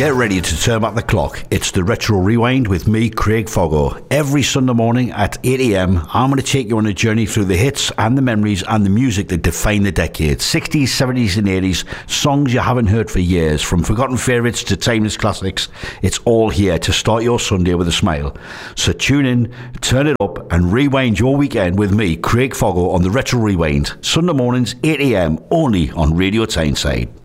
Get ready to turn back the clock. It's the Retro Rewind with me, Craig Foggo. Every Sunday morning at 8 a.m, I'm going to take you on a journey through the hits and the memories and the music that define the decade. 60s, 70s and 80s, songs you haven't heard for years, from forgotten favourites to timeless classics. It's all here to start your Sunday with a smile. So tune in, turn it up and rewind your weekend with me, Craig Foggo, on the Retro Rewind. Sunday mornings, 8 a.m, only on Radio Tyneside.